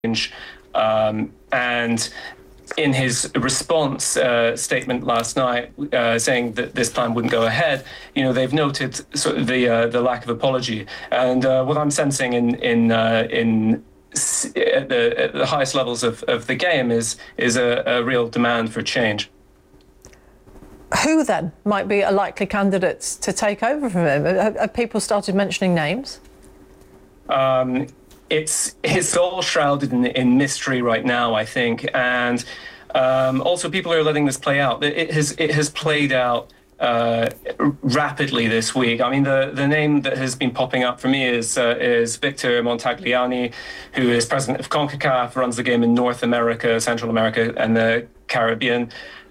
And in his response statement last night, saying that this plan wouldn't go ahead, they've noted sort of the lack of apology. And what I'm sensing at the highest levels of the game is a real demand for change. Who then might be a likely candidate to take over from him? Have people started mentioning names? It's all shrouded in mystery right now, I think, and also people are letting this play out. It has played out rapidly this week. I mean, the name that has been popping up for me is Victor Montagliani, who is president of CONCACAF, runs the game in North America, Central America, and the Caribbean.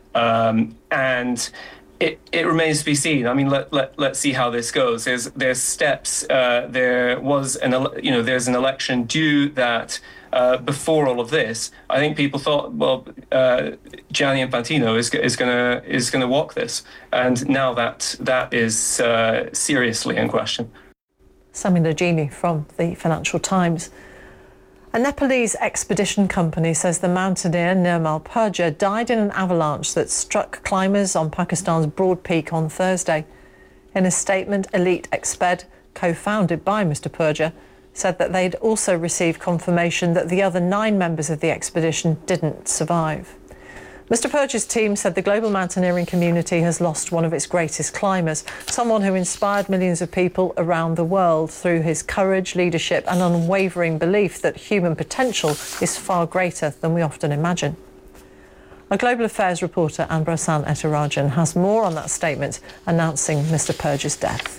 And it remains to be seen. I mean, let's see how this goes. There's steps. There's an election due that before all of this, I think people thought, well, Gianni Infantino is gonna walk this, and now that is seriously in question. Sami Nagini from the Financial Times. A Nepalese expedition company says the mountaineer Nirmal Purja died in an avalanche that struck climbers on Pakistan's Broad Peak on Thursday. In a statement, Elite Exped, co-founded by Mr Purja, said that they'd also received confirmation that the other 9 members of the expedition didn't survive. Mr Purja's team said the global mountaineering community has lost one of its greatest climbers, someone who inspired millions of people around the world through his courage, leadership and unwavering belief that human potential is far greater than we often imagine. Our Global Affairs reporter Anbrasan Etarajan has more on that statement announcing Mr Purja's death.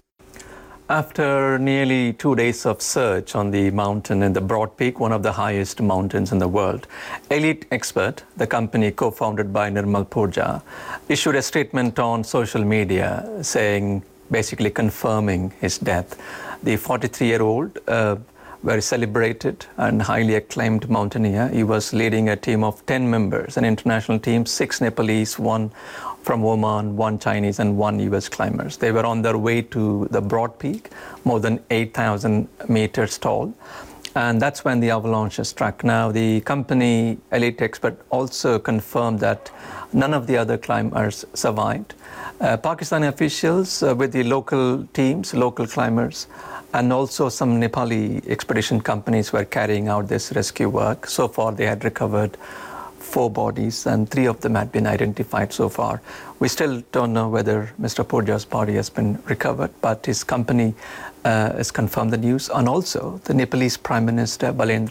After nearly 2 days of search on the mountain in the Broad Peak, one of the highest mountains in the world, Elite Expert, the company co-founded by Nirmal Purja, issued a statement on social media saying, basically confirming his death. The 43-year-old, very celebrated and highly acclaimed mountaineer. He was leading a team of 10 members, an international team, 6 Nepalese, 1 from Oman, 1 Chinese and 1 US climbers. They were on their way to the Broad Peak, more than 8,000 meters tall. And that's when the avalanche struck. Now, the company Elite Expert also confirmed that none of the other climbers survived. Pakistani officials with the local teams, local climbers, and also some Nepali expedition companies were carrying out this rescue work. So far, they had recovered 4 bodies, and 3 of them had been identified so far. We still don't know whether Mr. Purja's body has been recovered, but his company has confirmed the news. And also, the Nepalese Prime Minister Balendra